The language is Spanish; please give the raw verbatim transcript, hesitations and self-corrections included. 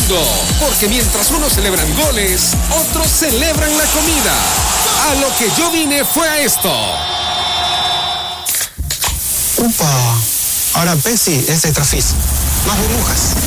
mundo, porque mientras unos celebran goles, otros celebran la comida. A lo que yo vine fue a esto. Upa, ahora Pepsi es Extra Fizz. Más burbujas.